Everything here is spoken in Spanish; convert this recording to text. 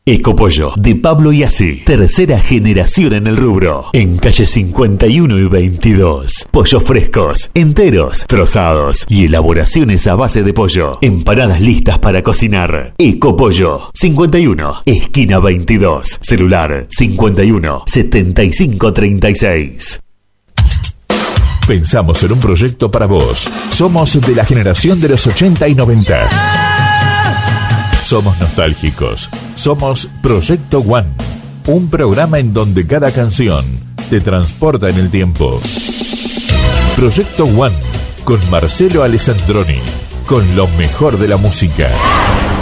Ecopollo de Pablo Iasi, tercera generación en el rubro. En calle 51 y 22. Pollos frescos, enteros, trozados y elaboraciones a base de pollo. Empanadas listas para cocinar. Ecopollo 51, esquina 22. Celular 51 75 36. Pensamos en un proyecto para vos. Somos de la generación de los 80 y 90. Somos nostálgicos. Somos Proyecto One, un programa en donde cada canción te transporta en el tiempo. Proyecto One, con Marcelo Alessandroni, con lo mejor de la música.